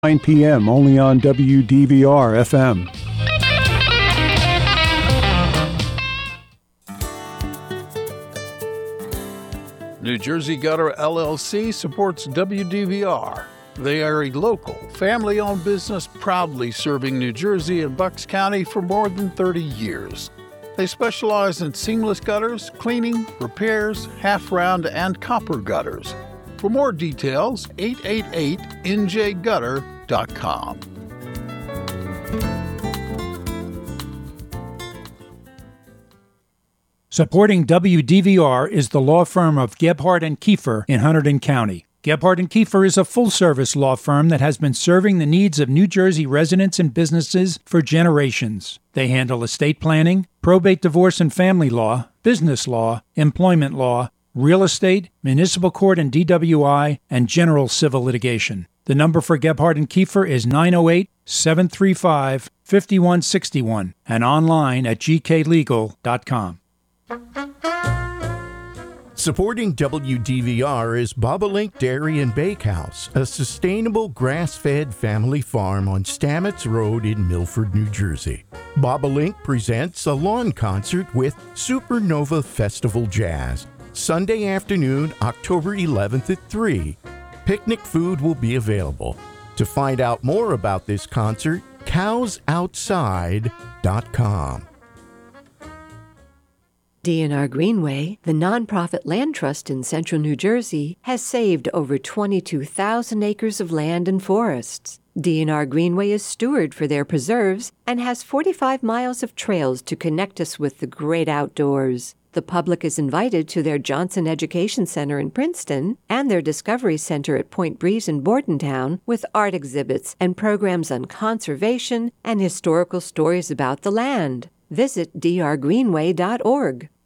9 p.m. only on WDVR FM. New Jersey Gutter LLC supports WDVR. They are a local, family-owned business proudly serving New Jersey and Bucks County for more than 30 years. They specialize in seamless gutters, cleaning, repairs, half-round, and copper gutters. For more details, 888-NJGutter.com. Supporting WDVR is the law firm of Gebhardt & Kiefer in Hunterdon County. Gebhardt & Kiefer is a full-service law firm that has been serving the needs of New Jersey residents and businesses for generations. They handle estate planning, probate, divorce and family law, business law, employment law, real estate, municipal court and DWI, and general civil litigation. The number for Gebhardt & Kiefer is 908-735-5161 and online at gklegal.com. Supporting WDVR is Bobolink Dairy and Bakehouse, a sustainable grass-fed family farm on Stamets Road in Milford, New Jersey. Bobolink presents a lawn concert with Supernova Festival Jazz, Sunday afternoon, October 11th at 3. Picnic food will be available. To find out more about this concert, cowsoutside.com. D&R Greenway, the nonprofit land trust in central New Jersey, has saved over 22,000 acres of land and forests. D&R Greenway is steward for their preserves and has 45 miles of trails to connect us with the great outdoors. The public is invited to their Johnson Education Center in Princeton and their Discovery Center at Point Breeze in Bordentown with art exhibits and programs on conservation and historical stories about the land. Visit drgreenway.org.